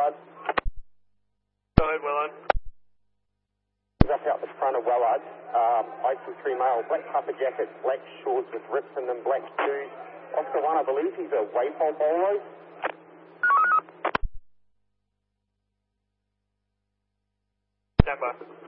Wellard. Go ahead, Wellard. He's up out the front of Wellard. IC3 male, black puffer jacket, black shorts with rips in them, black shoes. Oscar 1, I believe he's a waypole bolo. Stand by.